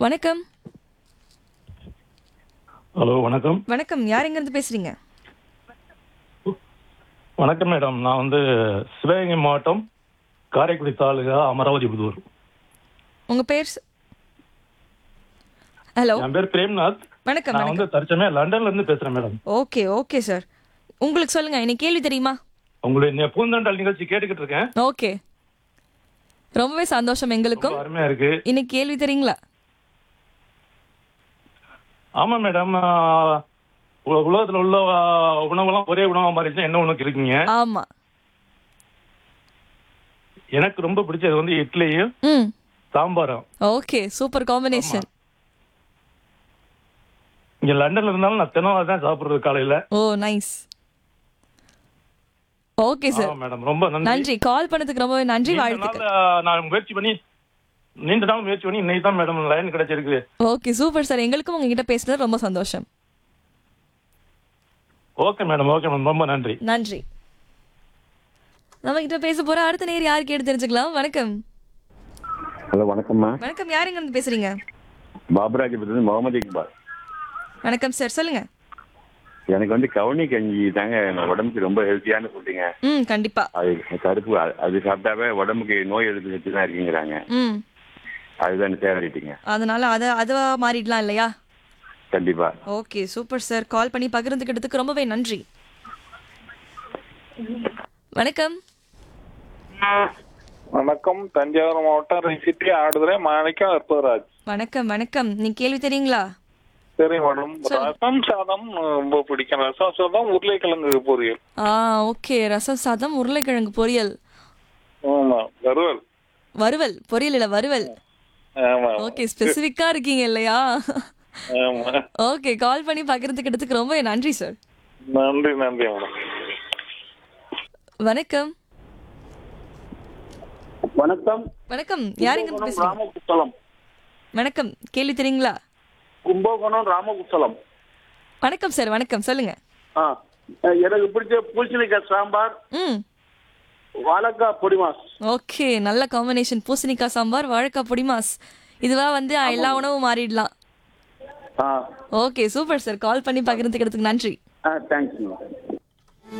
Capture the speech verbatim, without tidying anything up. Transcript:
வணக்கம். ஹலோ வணக்கம். வணக்கம். யார் எங்கேருந்து பேசுறீங்க? வணக்கம் மேடம். நான் வந்து சிவகங்கை மாவட்டம் காரைக்குடி தாலுகா அமராவதி புதூர். உங்க பேர்? ஸ்- ஹலோ. என் பேர் பிரேம்நாத். வணக்கம். நான் வந்து வணக்கம். தற்சமயம் லண்டன்ல இருந்து பேசுறேன் மேடம். Okay okay sir. உங்களுக்கு சொல்லுங்க, இன்னைக்கு கேள்வி தெரியுமா? உங்களுடைய பூந்தண்டல் நிகழ்ச்சி கேட்டுக்கிட்டு இருக்கேன். ஓகே, ரொம்பவே சந்தோஷம் எங்களுக்கும். ரொம்ப அருமையா இருக்கு. இன்னைக்கு கேள்வி தெரியுங்களா? ஆமா மேடம். ஆஹ், உல- உலகத்துல உள்ள ஆஹ், உணவெல்லாம் ஒரே உணவா மாறிடுச்சு. என்ன உணவுக்கு இருக்கீங்க? ஆமா. எனக்கு ரொம்ப பிடிச்சது வந்து இட்லியும் ம். சாம்பாரும். Okay, super combination. இங்க லண்டன்ல இருந்தாலும் நான் தினம் அதான் சாப்பிடுறது காலையில. ஓ நைஸ். ஓகே ஆமா சார். மேடம், ரொம்ப நன்றி. நன்றி, கால் பண்ணதுக்கு ரொம்பவே நன்றி. நீண்ட வாழ்த்துக்கள். நாள் ஆஹ், நான் முயற்சி பண்ணி நீண்ட நாள் முயற்சி பண்ணி இன்னைக்கு தான் மேடம் லைன் கிடைச்சிருக்கு. Okay super sir. எங்களுக்கும் உங்ககிட்ட பேசுனது ரொம்ப சந்தோஷம். ஓகே மேடம், ஓகே மேடம், ரொம்ப நன்றி. நன்றி. நம்ம கிட்ட பேச போற அடுத்த நேர் யாரு கேட்டு தெரிஞ்சுக்கலாம். வணக்கம். ஹலோ வணக்கம்மா. வணக்கம். யார் எங்க இருந்து பேசுறீங்க? பாபுராஜபுரத்து முகமது இக்பால். வணக்கம் சார், சொல்லுங்க. எனக்கு வந்து கவுனி கஞ்சி தாங்க என் உடம்புக்கு ரொம்ப ஹெல்த்தியான ஃபுட்டுங்க. ம் கண்டிப்பா. அது கருப்பு அது- அது சாப்பிட்டாவே உடம்புக்கு நோய் எதிர்ப்பு சக்தி தான் இருக்குங்கிறாங்க. ம். அதுதான் தேவைட்டிங்க. அதனால அத அதுவா மாறிடலாம் இல்லையா? கண்டிப்பா. Okay super sir. கால் பண்ணி பகிர்ந்துக்கிட்டதுக்கு ரொம்பவே நன்றி. வணக்கம். வணக்கம். தஞ்சாவூர் மாவட்டம் ரிசிட்டி ஆடுதுறை மாணிக்கம் அற்புதராஜ். வணக்கம் வணக்கம். நீ கேள்வி தெரியுங்களா? சரி மேடம், ரசம் சாதம் ரொம்ப பிடிக்கும். ரசம் சாதம் உருளைக்கிழங்கு பொரியல். ஆ ஓகே. ரசம் சாதம், உருளைக்கிழங்கு பொரியல். ஆமா, வறுவல். வறுவல், பொரியல் இல்ல வறுவல். ஆமா ஓகே, ஸ்பெசிஃபிக்கா இருக்கீங்க இல்லையா? ஆமா. ஓகே, கால் பண்ணி பகிர்ந்துக்கிட்டதுக்கு ரொம்பவே நன்றி சார். நன்றி நன்றி மேடம். வணக்கம். வணக்கம். வணக்கம். யார் எங்க இருந்து பேசுறீங்க? ராமகுசலம். வணக்கம். கேள்வி தெரியுங்களா? கும்பகோணம் ராமகுசலம். வணக்கம் சார். வணக்கம், சொல்லுங்க. ஆ, எனக்கு பிடிச்ச பூசணிக்காய் சாம்பார், ம். வாழைக்காய் பொடிமாஸ். ஓகே, நல்ல காம்பினேஷன். பூசணிக்காய் சாம்பார், வாழைக்காய் பொடி மாஸ். இதுவா வந்து எல்லா உணவும் மாறிடலாம். ஆ ஓகே சூப்பர் சார். கால் பண்ணி பகிர்ந்துக்கிறதுக்கு நன்றி. ஆ தேங்க்ஸ்.